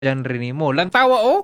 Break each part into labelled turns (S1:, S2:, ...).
S1: genre nimo. Lang tawa oh.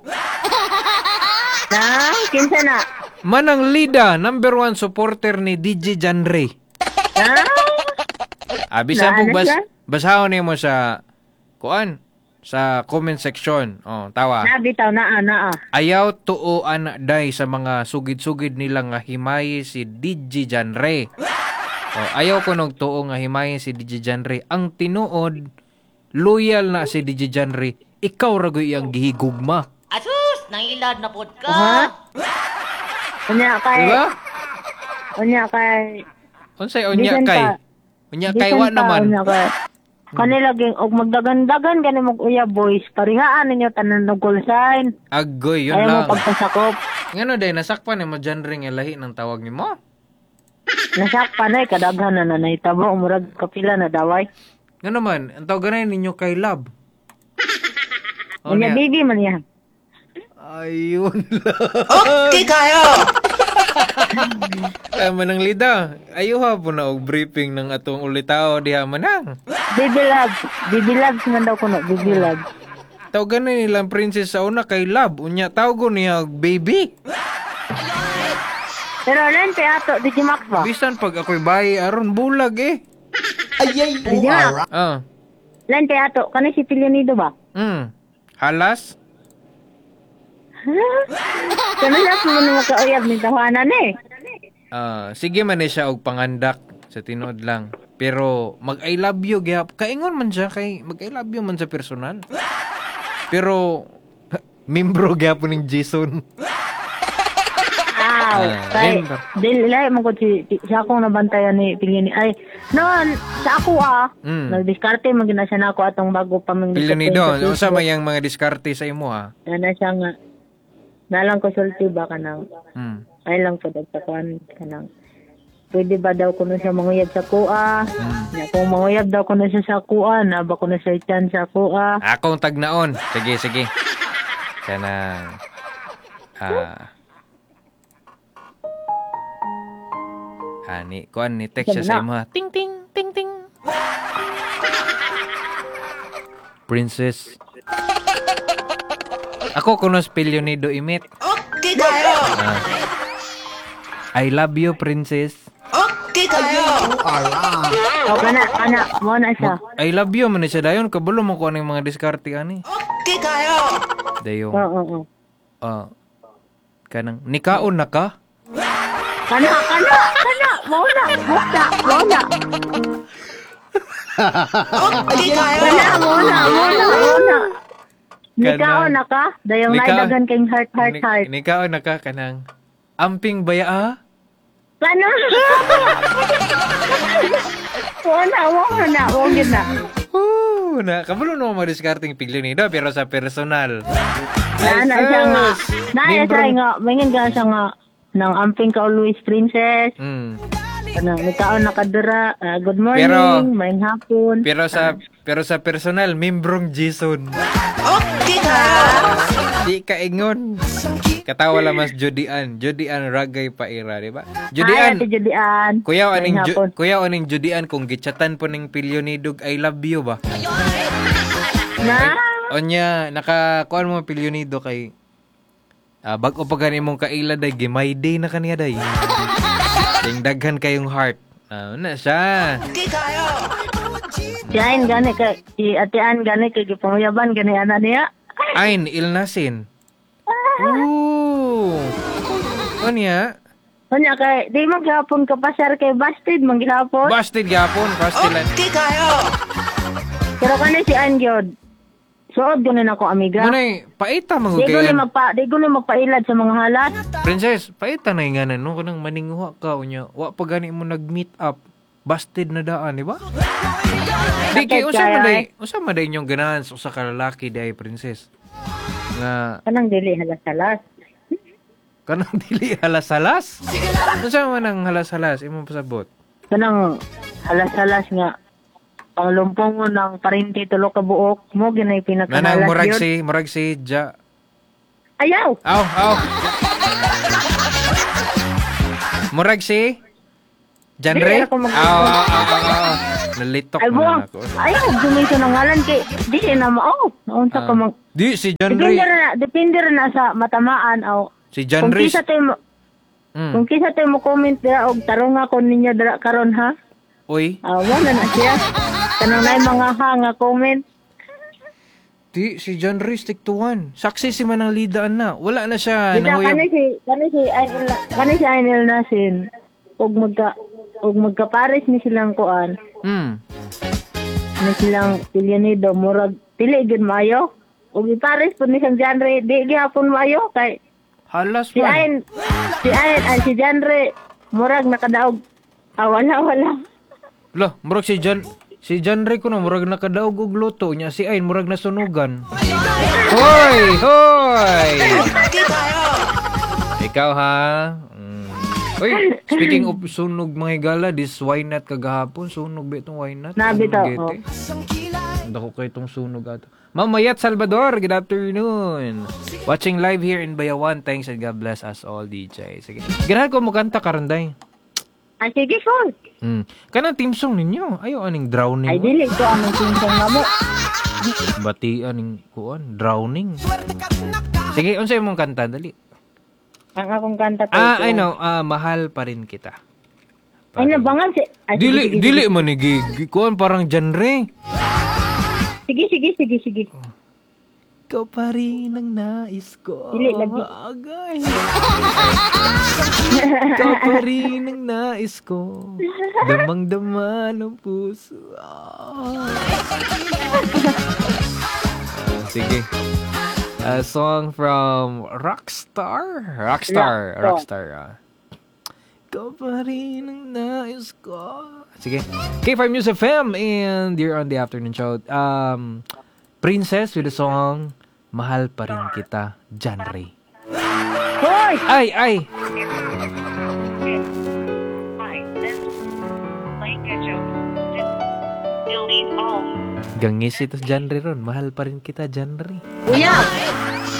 S2: Na, kinsa na?
S1: Manang Lida, number 1 supporter ni DJ Genre.
S2: Na?
S1: Bisan
S2: Naan
S1: po
S2: na siya?
S1: basahon nimo sa kuan sa comment section. Oh, tawa.
S2: Nabitaw na.
S1: Ayaw tuoan day sa mga sugid-sugid nila nga himayi si DJ Genre. Oh, ayaw ko nog tuo nga himayi si DJ Genre. Ang tinuod loyal na si DJ Genre. Ikaw ragoy iyang gihigugma.
S3: Asus! Nangilad na pod ka!
S2: Ha? Unya kay,
S1: Diba?
S2: unya kay,
S1: Unsay unya
S2: Bisan
S1: kay?
S2: pa.
S1: Unya kay wa
S2: bisan pa,
S1: naman.
S2: unya kay. Kanila ging og magdagan-dagan gani mo uya boys, parihaan ninyo tanan og call sign.
S1: Agoy, yun
S2: Ayaw mo
S1: lang.
S2: pagpasakop.
S1: Ngano day nasakpan mo Genre nga lahi ng tawag nimo?
S2: Nasakpan ay kadaghan na nanaytabo umurag kapila na daway.
S1: Ngano man, ang tawagan ninyo kay Love.
S2: Unya baby man yan.
S1: Ayun lang.
S3: Okay kayo!
S1: Manang Lida, ayuha po na og briefing ng atong ulitao diha manang.
S2: Baby love man daw kuno, baby love.
S1: Tawagan na nilang princess sa una kay Love. Unya tawag niya og baby.
S2: Pero len pe ato di Max ba?
S1: Bisan pag ako'y bayi aron bulag eh.
S3: Ayay!
S2: Di Max.
S1: Ah.
S2: Len pe ato kani si Pilionido ba?
S1: Halas?
S2: Kanalas mo na makauyab ni tahanan eh.
S1: Sige man eh siya og pangandak sa tinuod lang. Pero mag I love you gyap. Kaingon man siya kay mag I love you man sa personal. Pero membro gyapon ning Jason.
S2: Kay
S1: member.
S2: dili mo ko sa akong nabantayan ni Pilioni ay noon sa ako nagdiskarte man gina siya nako atong bago pa mang
S1: Pilionido, unsa man yang mga diskarte sa imo ha?
S2: na siya nga nalang ko sulti ba kanang ay lang po dagtakuan kanang pwede ba daw kuno siya manguyab sa kuha nya kung manguyab daw kuno siya sa kuha na ba kuno siya chan sa kuha
S1: Akong tagnaon. Sige. Kana ni kuan ni text siya sa imo. Ha? Ting ting ting ting. Princess. Ako kuno Pilionido imit.
S3: Okay kayo!
S1: I love you, princess.
S3: Okay kayo!
S2: o kana mo na siya
S1: I love you man siya dayon kabulo mo ko ang mga diskarte ani.
S3: Okay kayo!
S1: Dayon.
S2: oo
S1: Kanang nikaon na ka?
S2: kana mo na
S3: Okay kayo!
S2: mo na Nikaw na ka? Dayong naidagan kayong heart.
S1: Nikaon na ka kanang amping baya ah?
S2: Ano? Wala
S1: Na, kabulo no mo diskarting Pilionido pero sa personal.
S2: na siya nga, mingin ka siya nga, ng amping ka always princess, nikaw na kadura, good morning, maying hapon.
S1: Pero sa personal, membrong Jason.
S3: Okay kayo!
S1: Di ka ingon. Katawa lang mas Judian ragay paira, di ba? Judian. Kuya aning Judian kung gichatan po ning Pilionidog I love you ba?
S2: Na?
S1: Onya nakakuan mo Pilionido kay bag-o pa gani mong kaila day gimay day na kaniya day. Ding daghan kayong heart. Na siya.
S3: Okay kayo!
S2: Diyan gani kay atian gani kay gipanguyaban gani ana niya.
S1: Ain ilnasin. Ooh. Onya?
S2: Kanya kay di man gihapon ka pasar kay Busted man gihapon.
S1: Busted gapon, pastilan.
S3: Okay kayo!
S2: Pero kani si Anjod. Suod gani nako amiga.
S1: Munay, paita
S2: Di
S1: magugayan.
S2: ko ni magpailad sa mga halat.
S1: Princess, paita na inganan no kanang maninguha ka unya. Wa pa gani mo nag-meet up. Busted na daan, di ba? Di kay usa man day inyong ganahan sa usa ka lalaki day princess. Nga
S2: Kanang dili halas-halas.
S1: kanang dili halas-halas. Unsa man ang halas-halas imong pasabot?
S2: Kanang halas-halas nga panglumpong mo ng parinti tulo ka buok mo ginay
S1: Nanang
S2: pinakahalas yun.
S1: murag si Ja.
S2: Ayaw!
S1: Aw. Murag si Genre?
S2: Di, ako mag-
S1: Aw. Nalitok
S2: Ay,
S1: mo
S2: buwang.
S1: na ako.
S2: Ayaw, dumisa ng ngalan kay, di na mao. Naunsa ka mag...
S1: Di, si John Ray.
S2: Depende rin na sa matamaan. O,
S1: Si John Ray.
S2: Kung kisa tayo mo comment dira og tarong ako ninyo dira karon ha.
S1: Uy.
S2: Wala na siya. Tanong na yung mga nga comment.
S1: Di, si John Ray stick to one. Saksi si Manang Lidaan na. Wala na siya.
S2: Kita kani si Ainil Nasin. Og magkapares ni silang kuan. Ni silang Pilyanido murag pili gid maayo. Og ipares pud ni sang genre di gihapon maayo kay
S1: Halas
S2: si
S1: man.
S2: si genre murag nakadaog. Wala.
S1: Lah, murag si John Ray ko na murag nakadaog og luto niya. Si Ain murag nasunugan. Hoy!
S3: Okay kayo.
S1: Ikaw ha? Uy, speaking of sunog mga higala, this why not kagahapon, sunog ba itong why not?
S2: Nabitaw,
S1: Dako kayo itong sunog ato. Mamayat Salvador, good afternoon. Watching live here in Bayawan, thanks and God bless us all, DJ. Sige. Ganahan ko mo kanta, Karanday.
S2: Sige ko.
S1: Kanang team song ninyo, ayaw aning drowning.
S2: Ay dili ko anong tinsang nga mo.
S1: Batian ning kuan, drowning. Sige, unsay mong kanta, dali.
S2: Ang akong kanta ko.
S1: I know, mahal pa rin kita.
S2: Ay nabangan si...
S1: Dili man ni kuan parang genre.
S2: Sige.
S1: Ikaw pa rin ang nais ko.
S2: Dili lagi.
S1: Agay. Ikaw pa rin ang nais ko. Damang-dama ng puso. Sige. A song from Rockstar. Ikaw pa rin ang nais ko. Sige. K5 News FM and you're on the afternoon show. Princess with the song Mahal Pa Rin Kita, John Ray.
S2: Hoy!
S1: Ay!
S4: Hi, this is Laika Jones. Delete all.
S1: Gangis ito John Ray ron. Mahal pa rin kita, John Ray.
S2: Kuya!